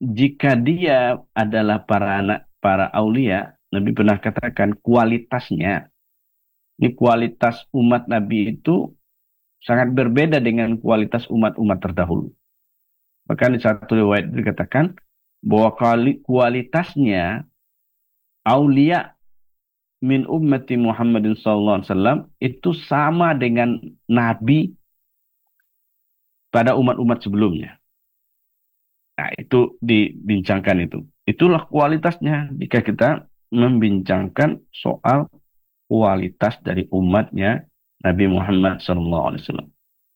jika dia adalah para aulia, Nabi pernah katakan kualitasnya, ini kualitas umat Nabi itu sangat berbeda dengan kualitas umat-umat terdahulu. Bahkan di satu riwayat dikatakan bahwa kualitasnya aulia min ummati Muhammadin sallallahu alaihi wasallam itu sama dengan nabi pada umat-umat sebelumnya. Nah, itu dibincangkan itu. Itulah kualitasnya jika kita membincangkan soal kualitas dari umatnya Nabi Muhammad sallallahu alaihi wasallam.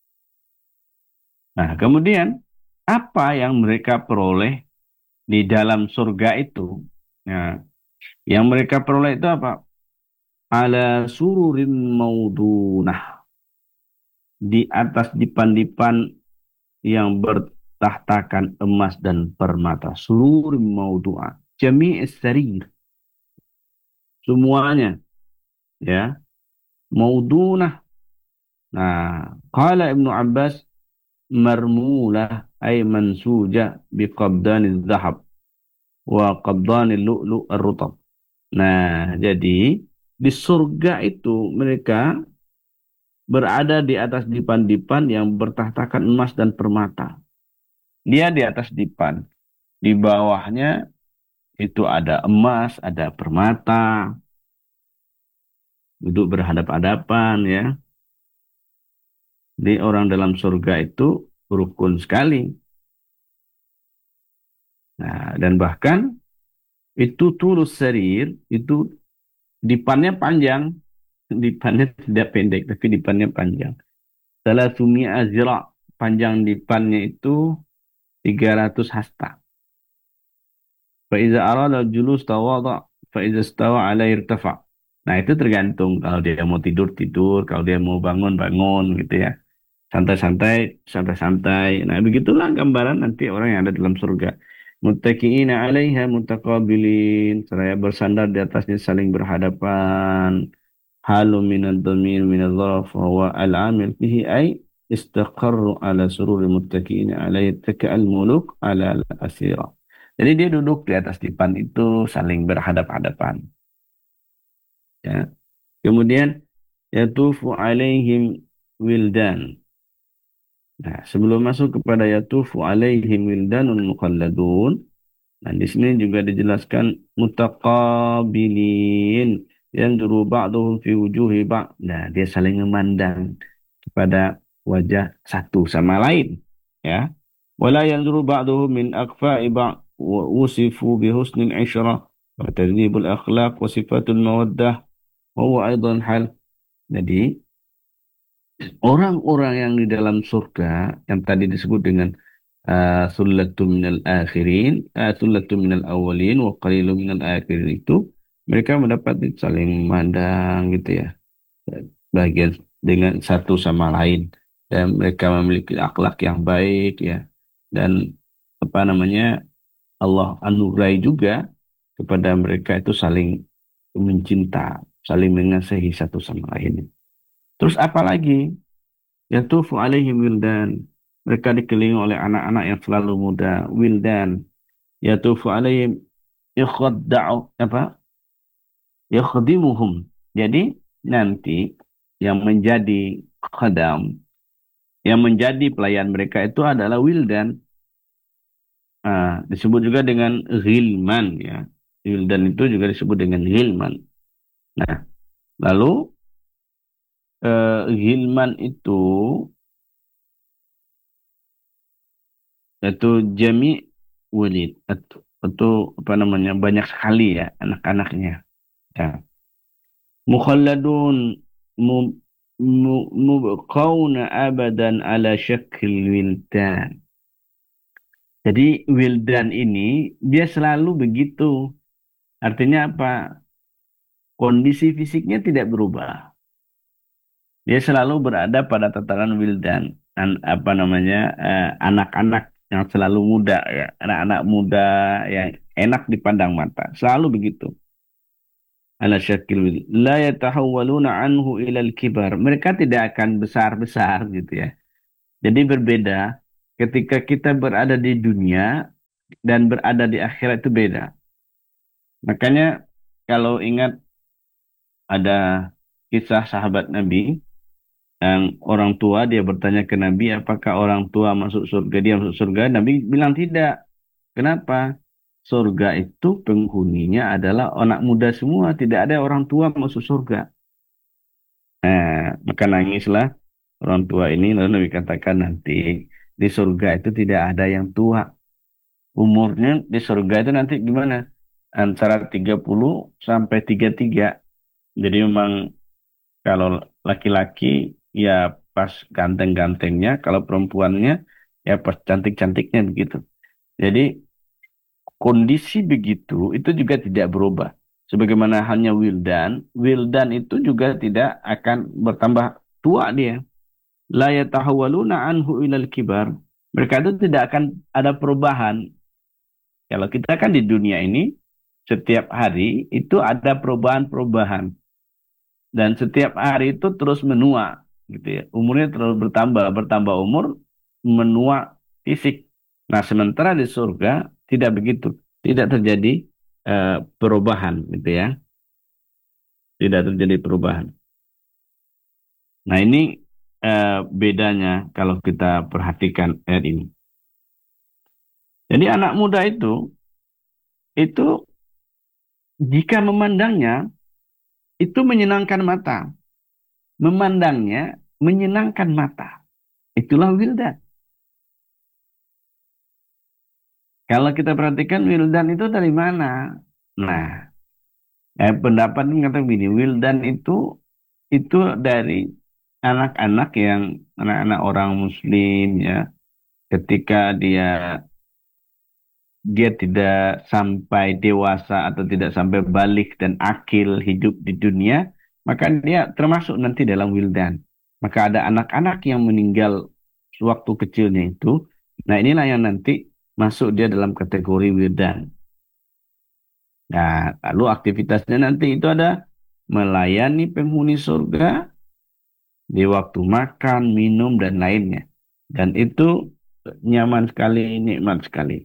Nah, kemudian apa yang mereka peroleh di dalam surga itu? Nah, yang mereka peroleh itu apa? Ala sururin maudunah. Di atas dipan-dipan yang bertahtakan emas dan permata. Sururin maudu'ah. Jami'is sarir. Semuanya. Ya. Maudunah. Nah, qala Ibnu Abbas marmulah ay mansuja biqabdanil zahab wa qabdanil lu'lu' ar-rutab. Nah, jadi di surga itu mereka berada di atas dipan-dipan yang bertahtakan emas dan permata. Dia di atas dipan. Di bawahnya itu ada emas, ada permata, duduk berhadap-hadapan ya. Di orang dalam surga itu rukun sekali. Nah, dan bahkan itu tulus serir, itu dipannya panjang. Dipannya tidak pendek, tapi dipannya panjang. Salah sumi azra, panjang dipannya itu 300 hasta. Faiza arada julus tawada, faiza stawa ala irtafa. Nah, itu tergantung kalau dia mau tidur tidur, kalau dia mau bangun bangun gitu ya. Santai-santai, santai-santai. Nah, begitulah gambaran nanti orang yang ada dalam surga. Muttaqiina 'alaiha mutaqabilin, seraya bersandar di atasnya saling berhadapan. Halu minad dhamir minadh dharaf wa huwa al-'amil fihi ay istaqarru ala sururi muttaqiina 'alaihi taka'al muluk 'ala al-asira. Jadi dia duduk di atas dipan itu saling berhadap-hadapan. Ya. Kemudian yatufu alaihim wildan. Nah, sebelum masuk kepada yatufu alaihim wildanun mukhalladun, nah di sini juga dijelaskan mutaqabilin yanzuru ba'duhum fi wujuhi ba'd. Nah, dia saling memandang kepada wajah satu sama lain, ya. Wala yanzuru ba'duhum min aqfa'i ba'd wa usifu bi husnil 'ishrah wa tadribul akhlaq wa sifatul mawaddah wa huwa aidan hal. Jadi orang-orang yang di dalam surga yang tadi disebut dengan sullatun minal akhirin, sullatun minal awwalin wa qalilun minal akhirin itu mereka mendapat saling memandang gitu ya. Bagian dengan satu sama lain dan mereka memiliki akhlak yang baik ya. Dan apa namanya? Allah anugerai juga kepada mereka itu saling mencinta, saling mengasihi satu sama lain. Terus apa lagi? Yatufu alaihim wildan. Mereka dikelilingi oleh anak-anak yang selalu muda. Wildan. Yatufu alaihim ikhadda'u. Apa? Yakhdimuhum. Jadi nanti yang menjadi khadam, yang menjadi pelayan mereka itu adalah wildan. Disebut juga dengan ghilman ya. Wildan itu juga disebut dengan ghilman. Nah, lalu ghilman itu yaitu jami walid atau apa namanya banyak sekali ya anak-anaknya ya. Mukhalladun mu- mubqauna abadan ala syakil wildan. Jadi wildan ini dia selalu begitu, artinya apa, kondisi fisiknya tidak berubah, dia selalu berada pada tataran wildan. Apa namanya, anak-anak yang selalu muda ya, anak-anak muda yang enak dipandang mata, selalu begitu. Ala syakil wil. La yatahawwaluna anhu ilal kibar. Mereka tidak akan besar-besar gitu ya. Jadi berbeda ketika kita berada di dunia, dan berada di akhirat itu beda. Makanya kalau ingat ada kisah sahabat Nabi yang orang tua dia bertanya ke Nabi apakah orang tua masuk surga, dia masuk surga, Nabi bilang tidak. Kenapa? Surga itu penghuninya adalah anak muda semua, tidak ada orang tua masuk surga. Maka nangislah orang tua ini, lalu Nabi katakan nanti di surga itu tidak ada yang tua. Umurnya di surga itu nanti gimana? Antara 30 sampai 33. Jadi memang kalau laki-laki ya pas ganteng-gantengnya, kalau perempuannya ya pas cantik-cantiknya begitu. Jadi kondisi begitu itu juga tidak berubah. Sebagaimana halnya Wildan, Wildan itu juga tidak akan bertambah tua dia. La yatahawwaluna anhu ilal kibar. Mereka itu tidak akan ada perubahan. Kalau kita kan di dunia ini, setiap hari itu ada perubahan-perubahan. Dan setiap hari itu terus menua. Gitu ya. Umurnya terus bertambah. Bertambah umur, menua fisik. Nah, sementara di surga, tidak begitu. Tidak terjadi perubahan. Gitu ya. Tidak terjadi perubahan. Nah, ini bedanya kalau kita perhatikan ayat ini. Jadi anak muda itu jika memandangnya, itu menyenangkan mata. Memandangnya menyenangkan mata. Itulah wildan. Kalau kita perhatikan wildan itu dari mana? Nah, pendapat mengatakan begini, wildan itu dari anak-anak yang anak-anak orang Muslim ya, ketika dia tidak sampai dewasa atau tidak sampai balik dan akil hidup di dunia, maka dia termasuk nanti dalam wildan. Maka ada anak-anak yang meninggal waktu kecilnya itu. Nah, inilah yang nanti masuk dia dalam kategori wildan. Nah, lalu aktivitasnya nanti itu ada melayani penghuni surga di waktu makan, minum, dan lainnya. Dan itu nyaman sekali, nikmat sekali.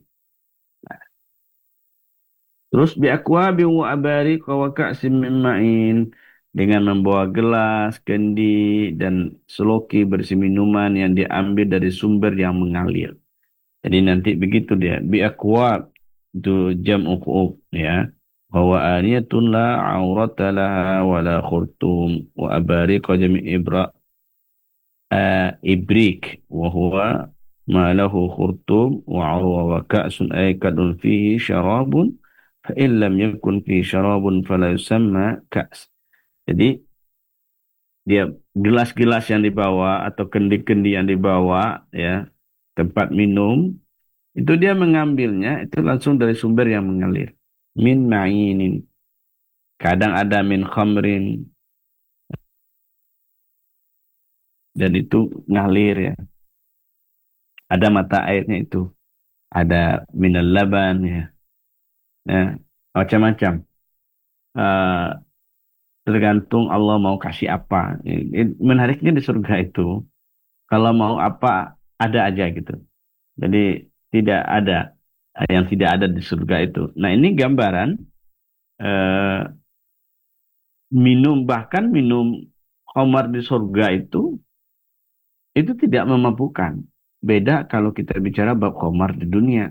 Terus biakwabi wa abariq wa ka'sim min ma'in, dengan membawa gelas, kendi dan seloki berisi minuman yang diambil dari sumber yang mengalir. Jadi nanti begitu dia. Biakwab itu jam'u qu'ub ya. Bahwa aniyatun la aurata laha wa la khurtum wa abariq jami' ibrik wa huwa ma lahu khurtum wa arwa wa ka'sun aikadun fihi syarabun fa illam yakun fi syarabun fala yusamma ka's. Jadi dia gelas-gelas yang dibawa atau kendi-kendi yang dibawa ya, tempat minum itu dia mengambilnya itu langsung dari sumber yang mengalir. Min ma'inin. Kadang ada min khamrin dan itu ngalir ya. Ada mata airnya itu. Ada minal laban ya. Ya, macam-macam. Eh, Tergantung Allah mau kasih apa. Menariknya di surga itu, kalau mau apa, ada aja gitu. Jadi tidak ada yang tidak ada di surga itu. Nah ini gambaran eh, bahkan minum khamar di surga itu tidak memabukkan. Beda kalau kita bicara bab khamar di dunia.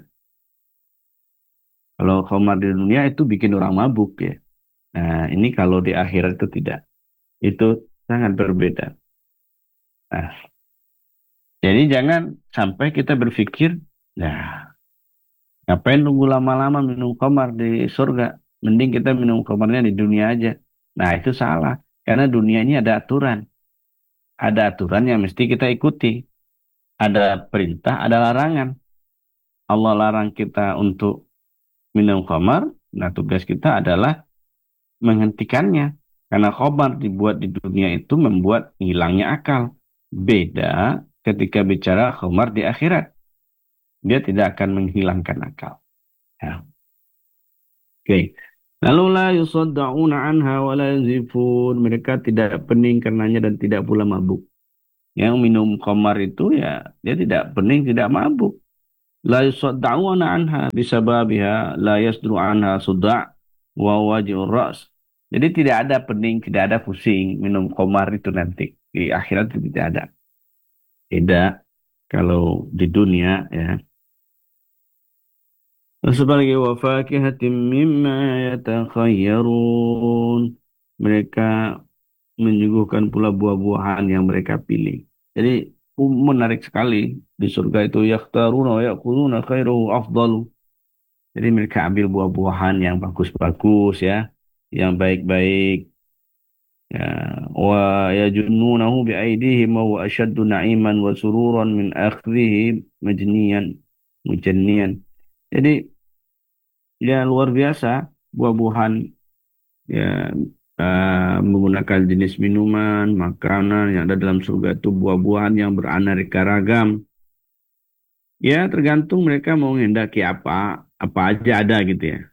Kalau khamar di dunia itu bikin orang mabuk ya. Nah ini kalau di akhirat itu tidak. Itu sangat berbeda. Nah, jadi jangan sampai kita berpikir, nah, ngapain nunggu lama-lama minum khamar di surga? Mending kita minum khamarnya di dunia aja. Nah, itu salah. Karena dunia ini ada aturan. Ada aturan yang mesti kita ikuti. Ada perintah, ada larangan. Allah larang kita untuk minum khamar. Nah, tugas kita adalah menghentikannya. Karena khamar dibuat di dunia itu membuat hilangnya akal. Beda ketika bicara khamar di akhirat. Dia tidak akan menghilangkan akal. Ya. Oke. Lalu la yusadda'una anha wa la yuzifun. Mereka tidak pening karenanya dan tidak pula mabuk. Yang minum khamar itu ya dia tidak pening, tidak mabuk. La yusadda'una anha bisababiha la yasdru anha suda' wa waji'ur ra's. Jadi tidak ada pening, tidak ada pusing minum khamar itu nanti. Di akhirat itu tidak ada. Tidak kalau di dunia ya. Sebagai wa fakihatin mimma yatakhayyarun. Mereka menyuguhkan pula buah-buahan yang mereka pilih. Jadi menarik sekali di surga itu yakhtaruna wa ya'kuluna khairuhu afdalu. Jadi mereka ambil buah-buahan yang bagus-bagus ya, yang baik-baik ya, wa yajunnunahu bi aydihim wa huwa ashaddu na'iman wa sururan min akhdhihi majniyan mujanniyan. Jadi ya luar biasa buah-buahan ya, menggunakan jenis minuman, makanan yang ada dalam surga itu buah-buahan yang beraneka ragam. Ya tergantung mereka mau menghendaki apa, apa aja ada gitu ya.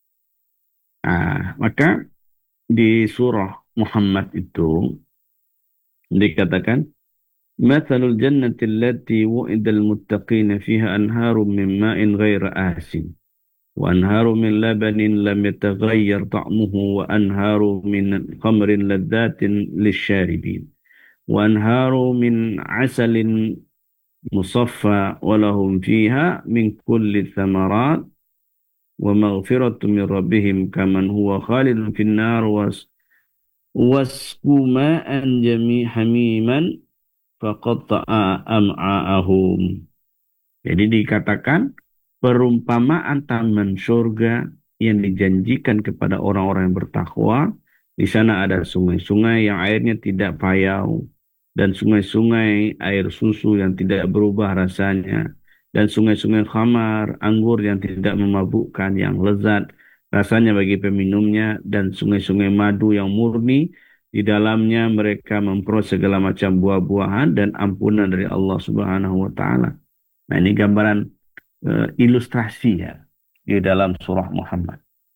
Maka di surah Muhammad itu dikatakan Mathalul jannati allati wu'idal muttaqina fiha anharum min ma'in ghaira asin wa anharu min labanin lam yataghayyar ta'muhu wa anharu min khamrin ladzatin lisyaribin wa anharu min asalin musaffa wa lahum fiha min kulli thamarat wa maghfiratun min rabbihim kaman huwa khalidun fin nar wasqu ma'an hamiman faqatta'a am'a'ahum. Jadi dikatakan perumpamaan taman surga yang dijanjikan kepada orang-orang yang bertakwa. Di sana ada sungai-sungai yang airnya tidak payau dan sungai-sungai air susu yang tidak berubah rasanya dan sungai-sungai khamar, anggur yang tidak memabukkan, yang lezat rasanya bagi peminumnya dan sungai-sungai madu yang murni di dalamnya mereka memperoleh segala macam buah-buahan dan ampunan dari Allah Subhanahu wa taala. Nah, ini gambaran ilustrasi ya di dalam surah Muhammad.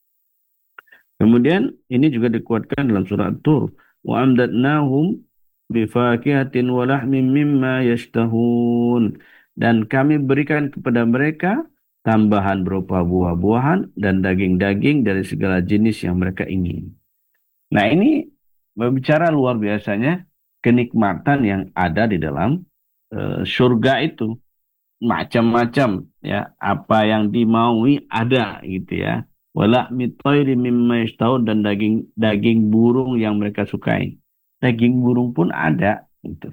Kemudian ini juga dikuatkan dalam surah Tur. Wa amdatnahum bifakihatin wa lahmin mimma yashtahun. Dan kami berikan kepada mereka tambahan berupa buah-buahan dan daging-daging dari segala jenis yang mereka ingin. Nah, ini berbicara luar biasanya kenikmatan yang ada di dalam surga itu macam-macam ya, apa yang dimaui ada gitu ya. Wala mitoiri mimma yashtahun, dan daging burung yang mereka sukai. Daging burung pun ada gitu.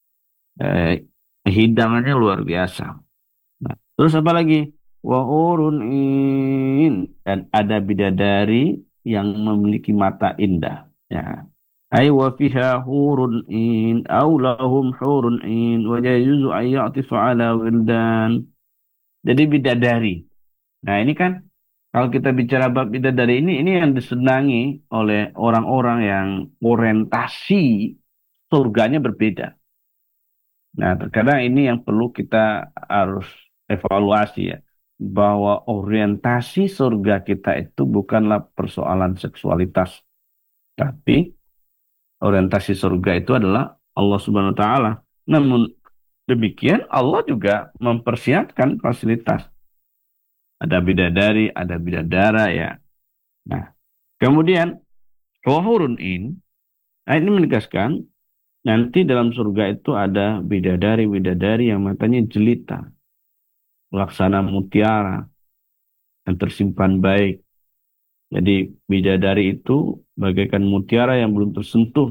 Hidangannya luar biasa. Nah, terus apa lagi? Wa hurun in, dan ada bidadari yang memiliki mata indah ya. Ay wa fiha hurun in aw lahum hurun in wa yajuzu ay ya'tifa ala wildan. Jadi bidadari. Nah, ini kan kalau kita bicara bab bidadari ini yang disenangi oleh orang-orang yang orientasi surganya berbeda. Nah, terkadang ini yang perlu kita harus evaluasi ya, bahwa orientasi surga kita itu bukanlah persoalan seksualitas, tapi orientasi surga itu adalah Allah Subhanahu wa taala. Namun demikian Allah juga mempersiapkan fasilitas. Ada bidadari, ada bidadara ya. Nah, kemudian wahurun in, ayat ini menegaskan nanti dalam surga itu ada bidadari-bidadari yang matanya jelita, laksana mutiara, yang tersimpan baik. Jadi bidadari itu bagaikan mutiara yang belum tersentuh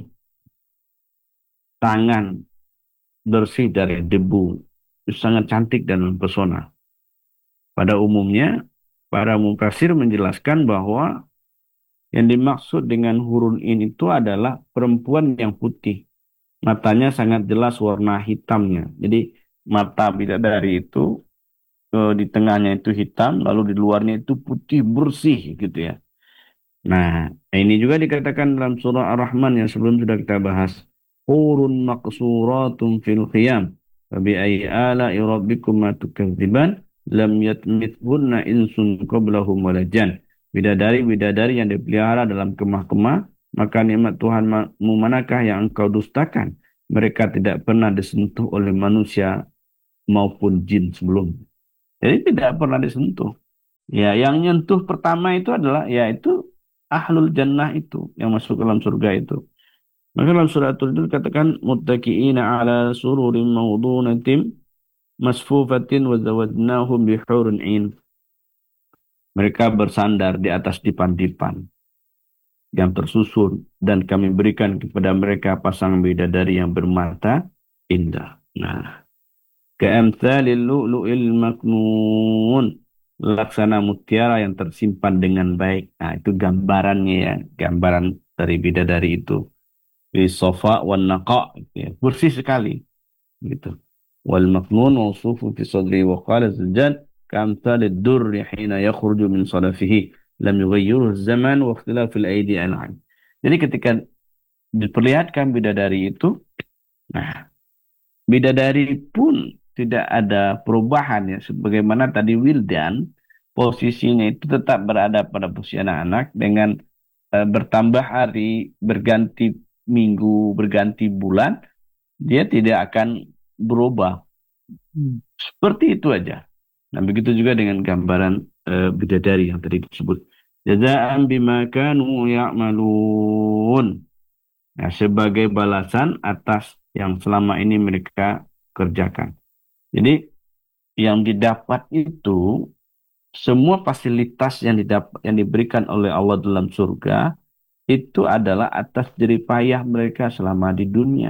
tangan, bersih dari debu. Itu sangat cantik dan mempesona. Pada umumnya, para mufasir menjelaskan bahwa yang dimaksud dengan hurun in itu adalah perempuan yang putih. Matanya sangat jelas warna hitamnya. Jadi mata bidadari itu di tengahnya itu hitam, lalu di luarnya itu putih bersih gitu ya. Nah, ini juga dikatakan dalam surah Ar-Rahman yang sebelum sudah kita bahas. Hurun maqsuratun fil khiyam. Fabi ayyi ala'i rabbikuma tukadziban. Lam yatmithunna insun qablahum walajan. Bidadari-bidadari yang dipelihara dalam kemah-kemah, maka nikmat Tuhanmu manakah yang engkau dustakan? Mereka tidak pernah disentuh oleh manusia maupun jin sebelum. Jadi tidak pernah disentuh. Ya, yang nyentuh pertama itu adalah yaitu ahlul jannah itu yang masuk ke dalam surga itu. Maka dalam surah At-Tur itu dikatakan muttaqiina ala sururin mawdunatin masfufatin wa zawadnahum bihurun 'ain. Mereka bersandar di atas dipan-dipan yang tersusun dan kami berikan kepada mereka pasangan bidadari yang bermata indah. Nah, ka'amtsalil lu'lu'il maknun, laksana mutiara yang tersimpan dengan baik. Nah, itu gambarannya ya, gambaran dari bidadari itu. Fi sofa wan naqa, gitu ya. Bersih sekali gitu. Wal maknun mawsufun fi sadri wa qala Zujjaj ka'amtsalid durri hina yakhruju min sadafihi lam yughayyiruhu zaman wa ikhtilafil aidi al-'ain. Jadi ketika diperlihatkan bidadari itu, nah, bidadari pun tidak ada perubahan ya. Sebagaimana tadi Wildan, posisinya itu tetap berada pada posisi anak-anak dengan bertambah hari, berganti minggu, berganti bulan, dia tidak akan berubah. Seperti itu aja. Nah, begitu juga dengan gambaran bidadari yang tadi disebut. Jazaan bima kanu ya'malun. Nah, sebagai balasan atas yang selama ini mereka kerjakan. Jadi yang didapat itu semua fasilitas yang diberikan oleh Allah dalam surga itu adalah atas jerih payah mereka selama di dunia.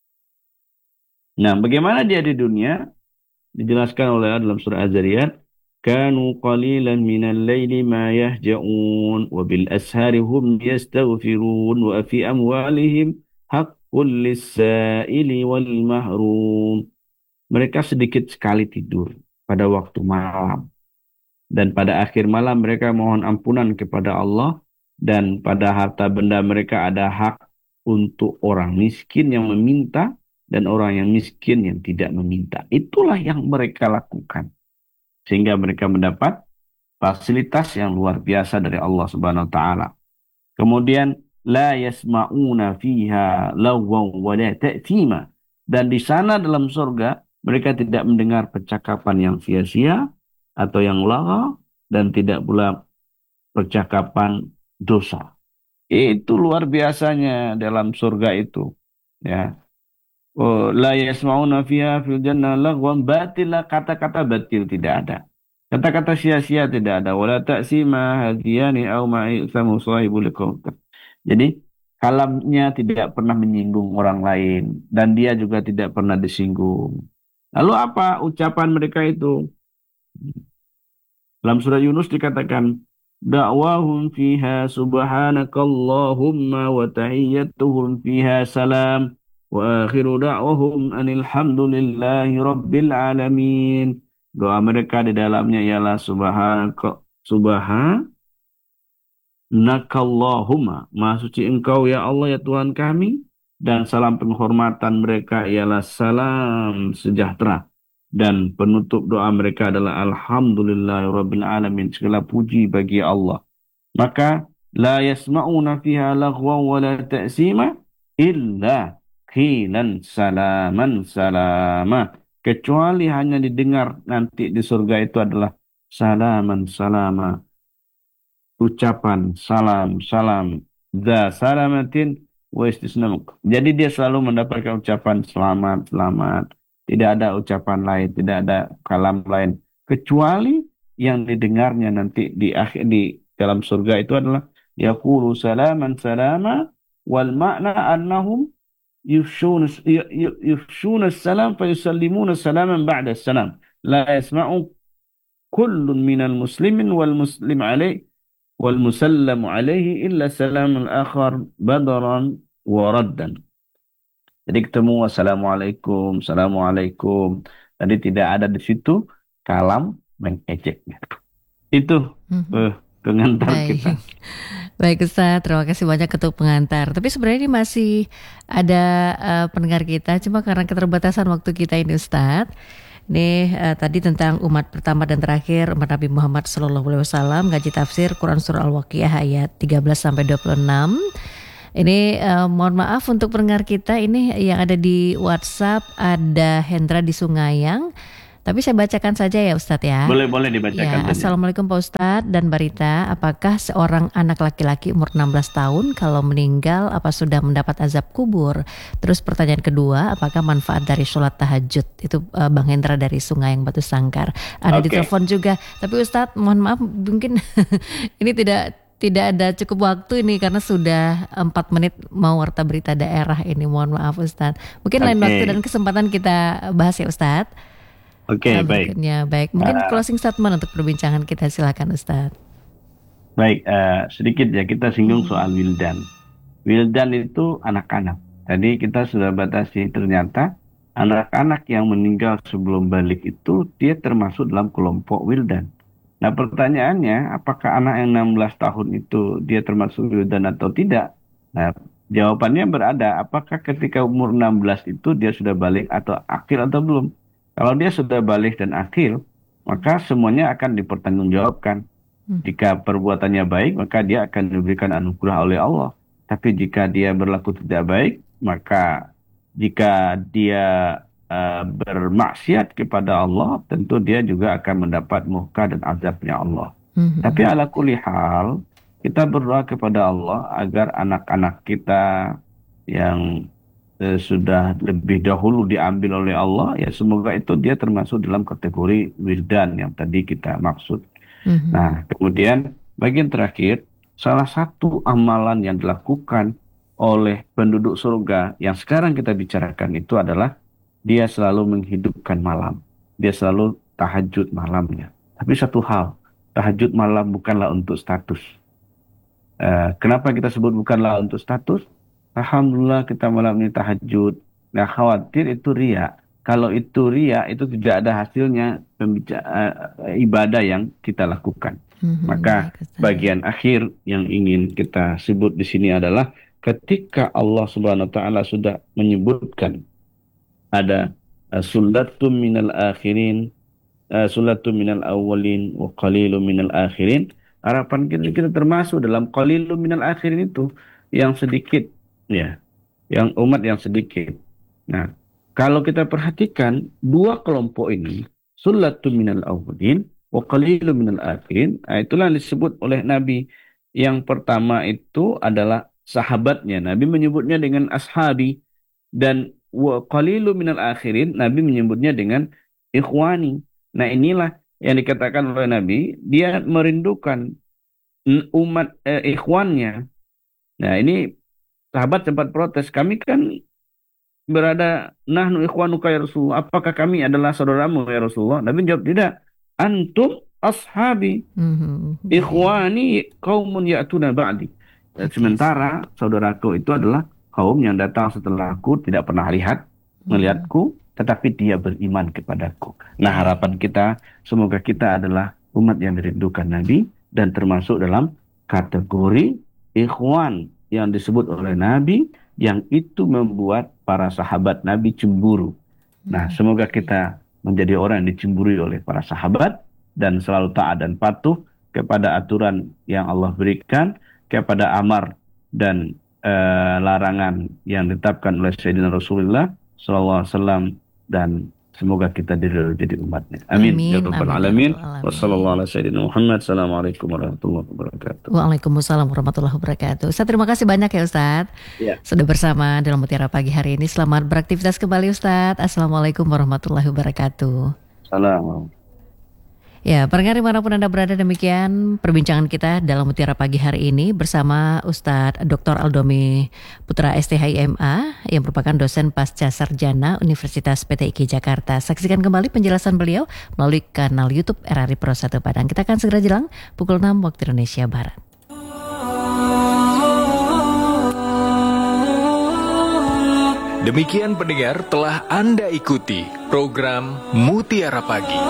Nah, bagaimana dia di dunia? Dijelaskan oleh Allah dalam surah Az-Zariyat, kanu qalilan minal laili ma yahja'un wa bil ashari hum yastaghfirun wa fi amwalihim haqqul lis-sa'ili wal mahrum. Mereka sedikit sekali tidur pada waktu malam. Dan pada akhir malam mereka mohon ampunan kepada Allah. Dan pada harta benda mereka ada hak untuk orang miskin yang meminta. Dan orang yang miskin yang tidak meminta. Itulah yang mereka lakukan. Sehingga mereka mendapat fasilitas yang luar biasa dari Allah Subhanahu wa taala. Kemudian la yasma'una fiha lagwan wa la ta'thima. Dan di sana dalam surga mereka tidak mendengar percakapan yang sia-sia atau yang lagha dan tidak pula percakapan dosa. Itu luar biasanya dalam surga itu. Ya. Oh, la yasma'una fiha fil jannah lagwan batila, kata-kata batil tidak ada. Kata-kata sia-sia tidak ada. Wala ta'sima hadiyani au ma'isamu sahibul qaum. Jadi kalamnya tidak pernah menyinggung orang lain dan dia juga tidak pernah disinggung. Lalu apa ucapan mereka itu? Dalam surah Yunus dikatakan, da'wahum fiha subhanakallahumma wa tahiyyatuhum fiha salam wa akhiru da'wahum anil hamdulillahi rabbil alamin. Doa mereka di dalamnya ialah subhanakallahumma, maha suci engkau ya Allah ya Tuhan kami, dan salam penghormatan mereka ialah salam sejahtera. Dan penutup doa mereka adalah alhamdulillahirabbil alamin, segala puji bagi Allah. Maka la yasma'una fiha laghwan wa la ta'sima illa qilan salaman salama, kecuali hanya didengar nanti di surga itu adalah salaman salama, ucapan salam salam, za salamatin wa istisna. Jadi dia selalu mendapatkan ucapan selamat selamat. Tidak ada ucapan lain, tidak ada kalam lain kecuali yang didengarnya nanti di akhir di dalam surga itu adalah yaqulu salaman salama, wal makna annahum yufshuna salam fa yusallimuna salaman ba'da salam. La yasma'u kullun minal muslimin wal muslim alaih wal musallamu alaihi illa salamul akhar badaran wa raddan. Jadi ketemu assalamualaikum, assalamualaikum. Tadi tidak ada di situ kalam mengejeknya. Itu pengantar kita. Baik, baik Ustaz, terima kasih banyak untuk pengantar. Tapi sebenarnya ini masih ada pendengar kita, cuma karena keterbatasan waktu kita ini Ustaz. Ini tadi tentang umat pertama dan terakhir umat Nabi Muhammad SAW, ngaji tafsir Quran Surah Al-Waqiah ayat 13-26. Ini mohon maaf untuk pendengar kita ini yang ada di WhatsApp, ada Hendra di Sungayang. Tapi saya bacakan saja ya Ustadz ya. Boleh dibacakan Ya, saja. Assalamualaikum Pak Ustadz dan Barita. Apakah seorang anak laki-laki umur 16 tahun kalau meninggal apa sudah mendapat azab kubur? Terus pertanyaan kedua, apakah manfaat dari sholat tahajud? Itu Bang Hendra dari Sungai yang Batu Sangkar. Ada di Oke. telepon juga. Tapi Ustadz mohon maaf mungkin ini tidak ada cukup waktu ini karena sudah 4 menit mau warta berita daerah ini. Mohon maaf Ustadz. Mungkin lain Oke. waktu dan kesempatan kita bahas ya Ustadz. Oke, baik. Berikutnya, baik. Mungkin closing statement untuk perbincangan kita, silakan Ustadz. Baik, sedikit ya kita singgung soal wildan. Wildan itu anak-anak. Tadi kita sudah batasi, ternyata anak-anak yang meninggal sebelum balik itu dia termasuk dalam kelompok wildan. Nah pertanyaannya, apakah anak yang 16 tahun itu dia termasuk wildan atau tidak? Nah jawabannya berada, apakah ketika umur 16 itu dia sudah balik atau akil atau belum? Kalau dia sudah balik dan akil, maka semuanya akan dipertanggungjawabkan. Jika perbuatannya baik, maka dia akan diberikan anugerah oleh Allah. Tapi jika dia berlaku tidak baik, maka jika dia bermaksiat kepada Allah, tentu dia juga akan mendapat murka dan azabnya Allah. Tapi ala kulli hal, kita berdoa kepada Allah agar anak-anak kita yang sudah lebih dahulu diambil oleh Allah, ya semoga itu dia termasuk dalam kategori wildan yang tadi kita maksud. Nah, kemudian bagian terakhir, salah satu amalan yang dilakukan oleh penduduk surga yang sekarang kita bicarakan itu adalah dia selalu menghidupkan malam. Dia selalu tahajud malamnya. Tapi satu hal, tahajud malam bukanlah untuk status. Kenapa kita sebut bukanlah untuk status? Alhamdulillah kita malam ini tahajud. Nah, khawatir itu riya. Kalau itu riya, itu tidak ada hasilnya ibadah yang kita lakukan. Maka bagian akhir yang ingin kita sebut di sini adalah ketika Allah Subhanahu wa taala sudah menyebutkan ada sulatum minal akhirin, sulatum minal awwalin wa qalilum minal akhirin. Harapan kita termasuk dalam qalilum minal akhirin itu yang sedikit, ya, yang umat yang sedikit. Nah, kalau kita perhatikan dua kelompok ini, sulatum minal awwalin wa qalilum minal akhirin, itulah yang disebut oleh Nabi. Yang pertama itu adalah sahabatnya. Nabi menyebutnya dengan ashabi, dan wa qalilum minal akhirin Nabi menyebutnya dengan ikhwani. Nah, inilah yang dikatakan oleh Nabi, dia merindukan umat ikhwannya. Nah, ini sahabat sempat protes, kami kan berada nahnu ikhwanuka ya Rasulullah, apakah kami adalah saudaramu ya Rasulullah? Nabi jawab, tidak, antum ashabi, ikhwani qaumun ya'tuna ba'di. Sementara saudaraku itu adalah kaum yang datang setelahku, tidak pernah melihatku, tetapi dia beriman kepadaku. Nah, harapan kita, semoga kita adalah umat yang dirindukan Nabi dan termasuk dalam kategori ikhwan yang disebut oleh Nabi, yang itu membuat para sahabat Nabi cemburu. Nah, semoga kita menjadi orang yang dicemburi oleh para sahabat dan selalu taat dan patuh kepada aturan yang Allah berikan, kepada amar dan larangan yang ditetapkan oleh Sayyidina Rasulullah SAW, dan semoga kita jadi umatnya. Amin. Ya Rabbal Alamin. Wassalamualaikum Sayyidina Muhammad. Assalamualaikum warahmatullahi wabarakatuh. Waalaikumsalam warahmatullahi wabarakatuh. Ustaz, terima kasih banyak ya Ustaz. Ya. Sudah bersama dalam Mutiara Pagi hari ini. Selamat beraktivitas kembali Ustaz. Assalamualaikum warahmatullahi wabarakatuh. Salam. Ya, pendengar dimanapun Anda berada, demikian perbincangan kita dalam Mutiara Pagi hari ini bersama Ustadz Dr. Aldomi Putra STHIMA yang merupakan dosen pasca sarjana Universitas PTIK Jakarta. Saksikan kembali penjelasan beliau melalui kanal YouTube RRI Pro 1 Padang. Kita akan segera jelang pukul 6 waktu Indonesia Barat. Demikian pendengar, telah Anda ikuti program Mutiara Pagi.